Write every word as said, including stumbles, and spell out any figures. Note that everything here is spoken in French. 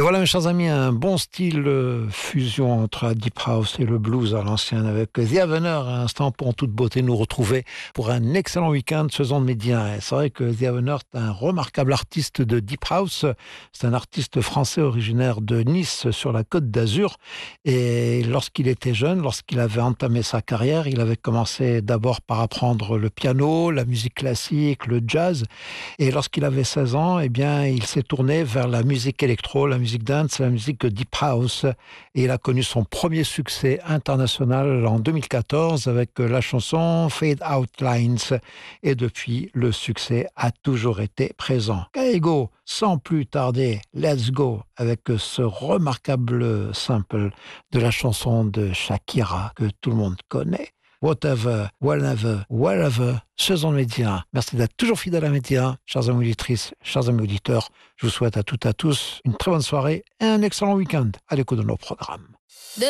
Et voilà, mes chers amis, un bon style euh, fusion entre la deep house et le blues à l'ancienne, avec The Avener à l'instant pour en toute beauté nous retrouver pour un excellent week-end faisant de Médien. Et c'est vrai que The Avener est un remarquable artiste de deep house. C'est un artiste français originaire de Nice sur la Côte d'Azur. Et lorsqu'il était jeune, lorsqu'il avait entamé sa carrière, il avait commencé d'abord par apprendre le piano, la musique classique, le jazz. Et lorsqu'il avait seize ans, eh bien, il s'est tourné vers la musique électro, la musique dance, la musique deep house. Et il a connu son premier succès international en deux mille quatorze avec la chanson Fade Out Lines. Et depuis, le succès a toujours été présent. Kaigo, sans plus tarder, let's go avec ce remarquable sample de la chanson de Shakira que tout le monde connaît. Whatever, whenever, wherever, saison Média. Merci d'être toujours fidèle à Média. Chers amis auditrices, chers amis auditeurs, je vous souhaite à toutes et à tous une très bonne soirée et un excellent week-end à l'écoute de nos programmes.